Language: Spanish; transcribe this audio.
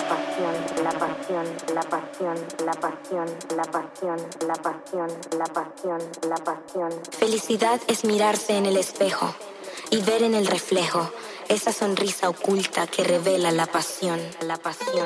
Felicidad es mirarse en el espejo y ver en el reflejo esa sonrisa oculta que revela la pasión, la pasión.